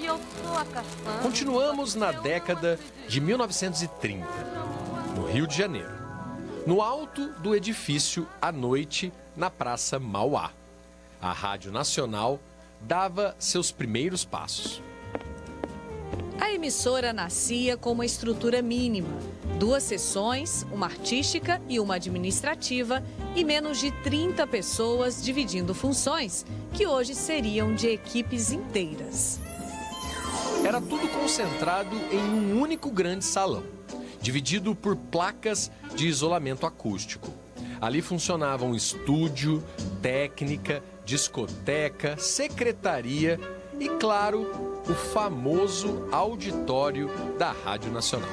Continuamos na década de 1930, no Rio de Janeiro, no alto do edifício à noite, na Praça Mauá. A Rádio Nacional dava seus primeiros passos. A emissora nascia com uma estrutura mínima: 2 seções, uma artística e uma administrativa, e menos de 30 pessoas dividindo funções que hoje seriam de equipes inteiras. Era tudo concentrado em um único grande salão, dividido por placas de isolamento acústico. Ali funcionavam estúdio, técnica, discoteca, secretaria e, claro, o famoso auditório da Rádio Nacional.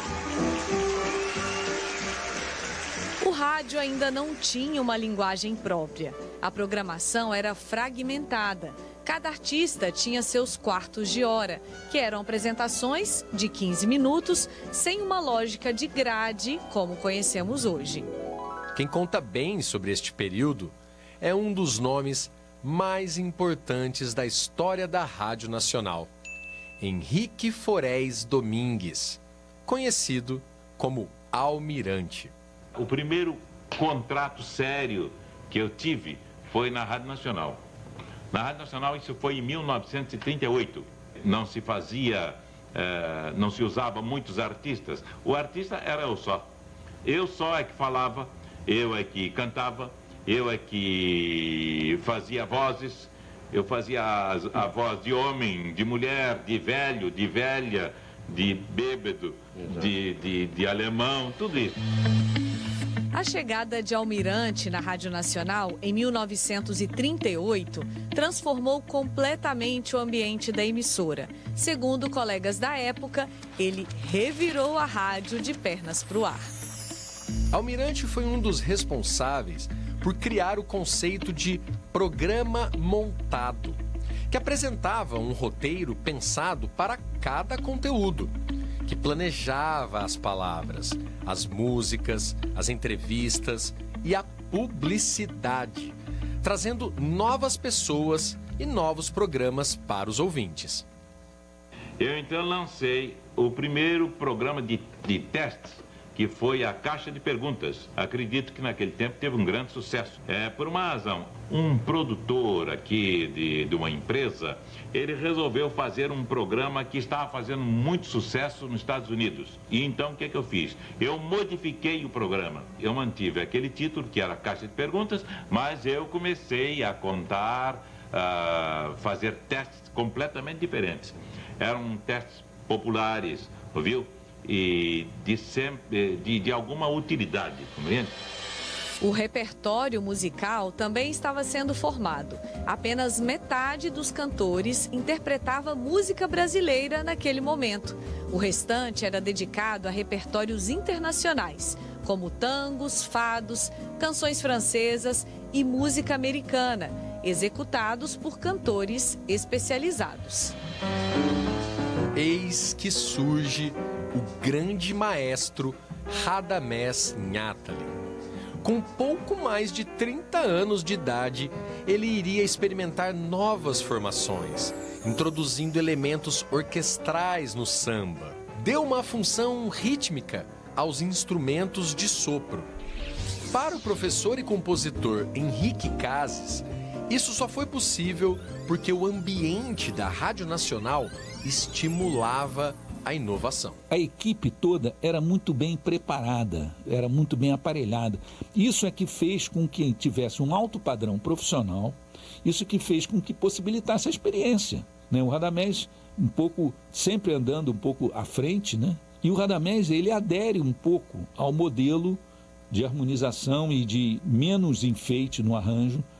O rádio ainda não tinha uma linguagem própria. A programação era fragmentada. Cada artista tinha seus quartos de hora, que eram apresentações de 15 minutos, sem uma lógica de grade como conhecemos hoje. Quem conta bem sobre este período é um dos nomes mais importantes da história da Rádio Nacional, Henrique Forés Domingues, conhecido como Almirante. O primeiro contrato sério que eu tive foi na Rádio Nacional. Na Rádio Nacional isso foi em 1938. Não se fazia, não se usava muitos artistas. O artista era eu só. Eu só é que falava, eu é que cantava, eu é que fazia vozes. Eu fazia a voz de homem, de mulher, de velho, de velha, de bêbado, de alemão, tudo isso. A chegada de Almirante na Rádio Nacional em 1938 transformou completamente o ambiente da emissora. Segundo colegas da época, ele revirou a rádio de pernas para o ar. Almirante foi um dos responsáveis por criar o conceito de programa montado, que apresentava um roteiro pensado para cada conteúdo, que planejava as palavras, as músicas, as entrevistas e a publicidade, trazendo novas pessoas e novos programas para os ouvintes. Eu então lancei o primeiro programa de testes, que foi a Caixa de Perguntas. Acredito que naquele tempo teve um grande sucesso. Por uma razão, um produtor aqui de uma empresa, ele resolveu fazer um programa que estava fazendo muito sucesso nos Estados Unidos. E então o que eu fiz? Eu modifiquei o programa. Eu mantive aquele título, que era Caixa de Perguntas, mas eu comecei a contar, fazer testes completamente diferentes. Eram testes populares, ouviu? E de alguma utilidade, compreende? O repertório musical também estava sendo formado. Apenas metade dos cantores interpretava música brasileira naquele momento. O restante era dedicado a repertórios internacionais, como tangos, fados, canções francesas e música americana, executados por cantores especializados. Eis que surge o grande maestro Radamés Nahtali. Com pouco mais de 30 anos de idade, ele iria experimentar novas formações, introduzindo elementos orquestrais no samba. Deu uma função rítmica aos instrumentos de sopro. Para o professor e compositor Henrique Cases, isso só foi possível porque o ambiente da Rádio Nacional estimulava a inovação. A equipe toda era muito bem preparada, era muito bem aparelhada. Isso é que fez com que tivesse um alto padrão profissional, isso que fez com que possibilitasse a experiência, né? O Radamés sempre andando um pouco à frente, né? E o Radamés, ele adere um pouco ao modelo de harmonização e de menos enfeite no arranjo